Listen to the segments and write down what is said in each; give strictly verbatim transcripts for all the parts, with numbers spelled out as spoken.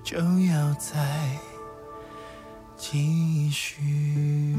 就要再继续。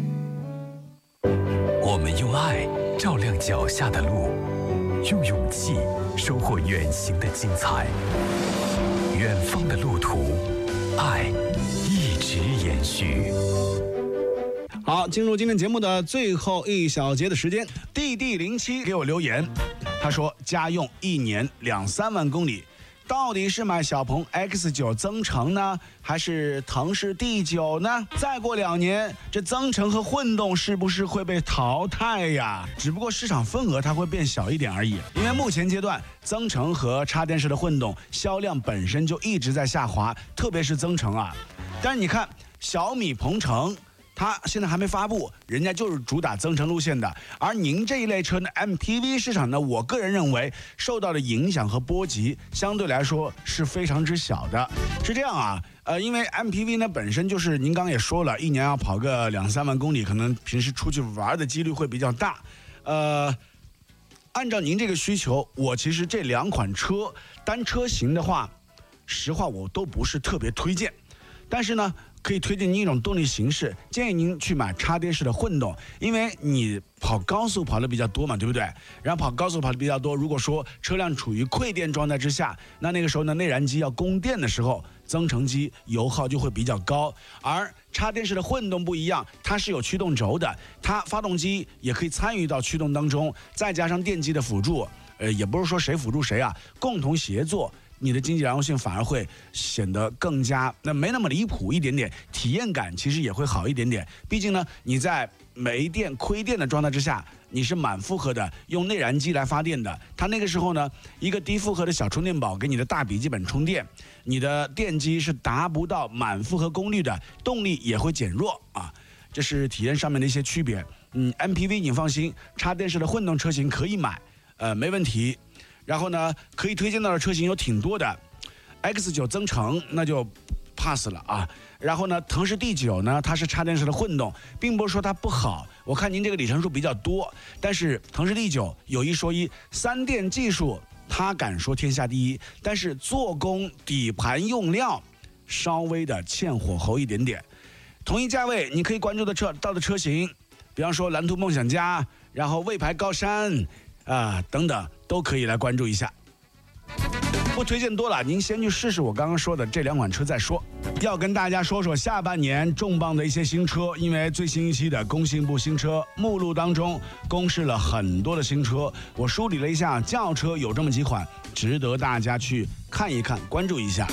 我们用爱照亮脚下的路，用勇气收获远行的精彩。远方的路途，爱一直延续。 好，进入今天节目的最后一小节的时间。弟弟零七给我留言，他说家用一年两三万公里，到底是买小鹏 X 九 增程呢，还是腾势 D 九 呢？再过两年，这增程和混动是不是会被淘汰呀？只不过市场份额它会变小一点而已。因为目前阶段，增程和插电式的混动销量本身就一直在下滑，特别是增程啊。但是你看小米鹏程，它现在还没发布，人家就是主打增程路线的。而您这一类车呢 M P V 市场呢，我个人认为受到的影响和波及相对来说是非常之小的。是这样啊，呃，因为 M P V 呢本身就是您刚刚也说了，一年要跑个两三万公里，可能平时出去玩的几率会比较大。呃，按照您这个需求，我其实这两款车单车型的话，实话我都不是特别推荐。但是呢，可以推荐您一种动力形式，建议您去买插电式的混动，因为你跑高速跑的比较多嘛，对不对？然后跑高速跑的比较多，如果说车辆处于馈电状态之下，那那个时候呢，内燃机要供电的时候，增程机油耗就会比较高。而插电式的混动不一样，它是有驱动轴的，它发动机也可以参与到驱动当中，再加上电机的辅助，呃，也不是说谁辅助谁啊，共同协作。你的经济燃油性反而会显得更加那没那么离谱一点点，体验感其实也会好一点点。毕竟呢，你在没电亏电的状态之下，你是满负荷的，用内燃机来发电的。它那个时候呢，一个低负荷的小充电宝给你的大笔记本充电，你的电机是达不到满负荷功率的，动力也会减弱啊。这是体验上面的一些区别。嗯 ，M P V 你放心，插电式的混动车型可以买，呃，没问题。然后呢，可以推荐到的车型有挺多的 ，X 九 增程那就 pass 了啊。然后呢，腾势 D 九 呢，它是插电式的混动，并不是说它不好。我看您这个里程数比较多，但是腾势 D 九 有一说一，三电技术它敢说天下第一，但是做工、底盘用料稍微的欠火候一点点。同一价位，你可以关注的车到的车型，比方说蓝图梦想家，然后魏牌高山啊、呃、等等。都可以来关注一下，不推荐多了，您先去试试我刚刚说的这两款车再说。要跟大家说说下半年重磅的一些新车，因为最新一期的工信部新车目录当中公示了很多的新车，我梳理了一下，轿车有这么几款值得大家去看一看，关注一下。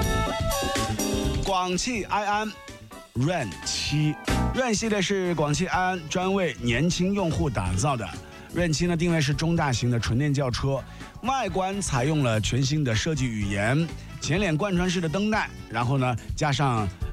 广汽埃安 Rain 七 Rain 系列是广汽埃安专为年轻用户打造的。Rain 七呢定位是中大型的纯电轿车，外观采用了全新的设计语言，前脸贯穿式的灯带，然后呢加上